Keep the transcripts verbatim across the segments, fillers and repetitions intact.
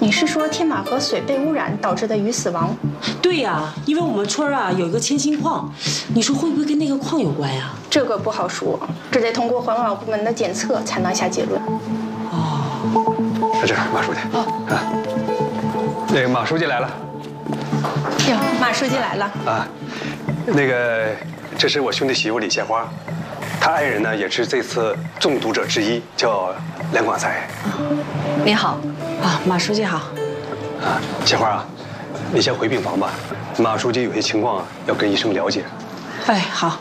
你是说天马河水被污染导致的鱼死亡？ 对呀，因为我们村啊有一个铅锌矿，你说会不会跟那个矿有关呀？ 这个不好说，这得通过环保部门的检测才能下结论。 哦，在这儿，马书记。啊啊，那个马书记来了。 哟，马书记来了。 啊，那个，这是我兄弟媳妇李鲜花，她爱人呢也是这次中毒者之一，叫梁广才。 你好。 啊，马书记好。 啊，鲜花啊，你先回病房吧。马书记有些情况啊，要跟医生了解。 哎，好。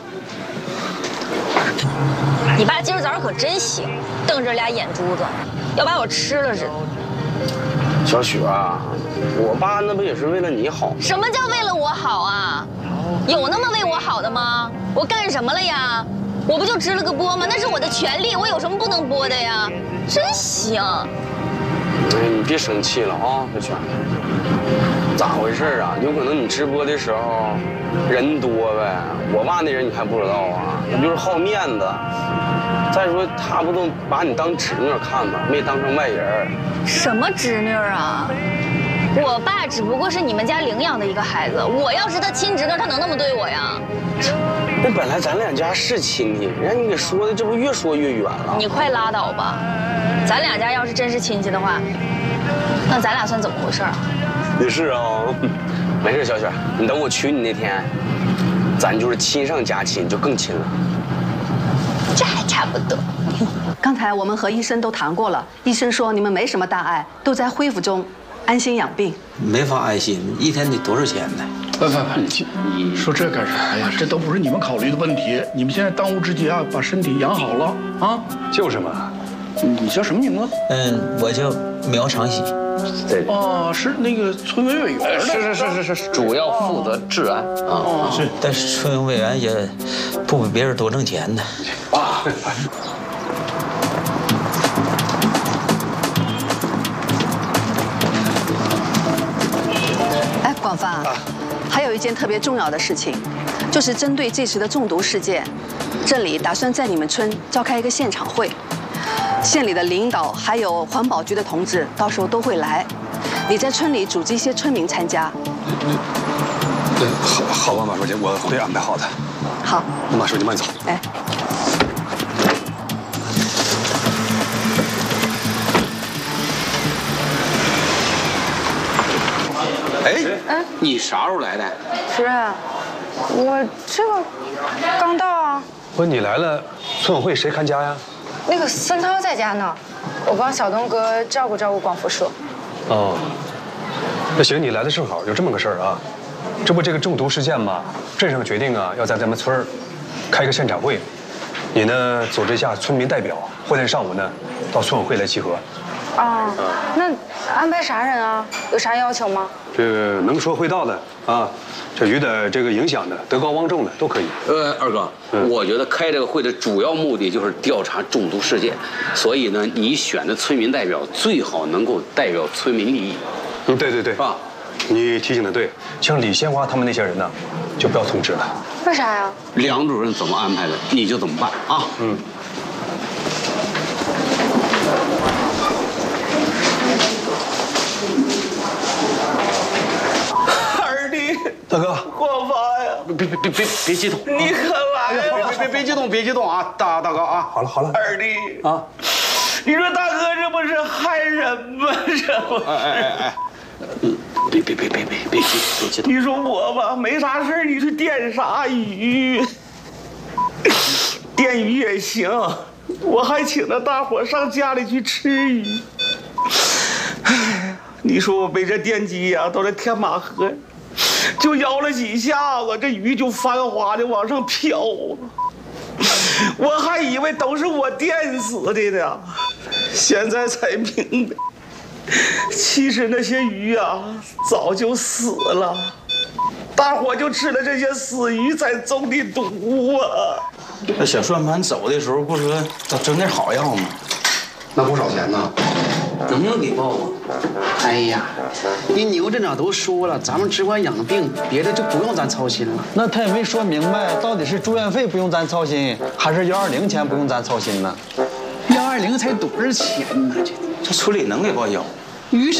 你爸今儿早上可真行，瞪着俩眼珠子，要把我吃了似的。 小雪啊，我爸那不也是为了你好？ 什么叫为了我好啊？有那么为我好的吗？我干什么了呀？我不就直了个播吗？那是我的权利，我有什么不能播的呀？真行。 哎，你别生气了啊，小泉。咋回事啊？有可能你直播的时候人多呗。我爸那人你还不知道啊，他就是好面子。再说他不都把你当侄女看吗？没当成外人。 什么侄女啊？我爸只不过是你们家领养的一个孩子，我要是他亲侄女，他能那么对我呀？ 那本来咱两家是亲戚，让你给说的，这不越说越远了。 你快拉倒吧。 咱俩家要是真是亲戚的话，那咱俩算怎么回事啊？ 也是啊，没事，小雪，你等我娶你那天，咱就是亲上加亲，就更亲了。 这还差不多。 刚才我们和医生都谈过了，医生说你们没什么大碍，都在恢复中，安心养病。 没法安心，一天得多少钱呢？ 不不不，你说这干啥呀？这都不是你们考虑的问题。你们现在当务之急啊，把身体养好了啊。 就是嘛。 你叫什么名字？ 嗯，我叫苗长喜。 对。 哦，是那个村委委员。 是是是是是，主要负责治安啊。 是，但是村委员也不比别人多挣钱呢。 啊。 哎，广发，啊、还有一件特别重要的事情，就是针对这次的中毒事件，这里打算在你们村召开一个现场会。 县里的领导还有环保局的同志，到时候都会来。你在村里组织一些村民参加。 对，好，好吧，马书记，我会安排好的。 好， 那马书记慢走。 哎。 哎，嗯，你啥时候来的？ 主任，我这个刚到啊。 不是你来了，村委会谁看家呀？ 那个孙涛在家呢，我帮小东哥照顾照顾广福叔。 哦，那行，你来的正好，有这么个事儿啊。这不这个中毒事件嘛，镇上决定啊，要在咱们村儿开个现场会，你呢组织一下村民代表，后天上午呢到村委会来集合。 啊，那安排啥人啊？有啥要求吗？ 这个能说会道的啊，这有点这个影响的、德高望重的都可以。 呃，二哥，嗯、我觉得开这个会的主要目的就是调查中毒事件，所以呢，你选的村民代表最好能够代表村民利益。 嗯，对对对， 啊， 你提醒的对，像李鲜花他们那些人呢，就不要通知了。 为啥呀？ 梁主任怎么安排的，你就怎么办啊？嗯。 大哥， 广发呀！别别别别别激动！你可来了！别别别激动，别激动啊！大大哥啊！ 好了好了， 二弟啊，你说大哥这不是害人吗？这不……哎哎哎哎，嗯，别别别别别别激别激动！你说我吧，没啥事你去电啥鱼？电鱼也行，我还请着大伙上家里去吃鱼。哎，你说我被这电击呀，到这天马河。 就摇了几下子，这鱼就翻滑的往上飘，我还以为都是我电死的呢，现在才明白，其实那些鱼啊早就死了，大伙就吃了这些死鱼才中的毒啊。 那小算盘走的时候不说要整点好药吗？ 那不少钱呢， 能不能给报啊？ 哎呀，人牛镇长都说了，咱们只管养病，别的就不用咱操心了。 那他也没说明白，到底是住院费不用咱操心，还是幺二零钱不用咱操心呢？ 幺二零才多少钱呢？这这村里能给报销？ 于是。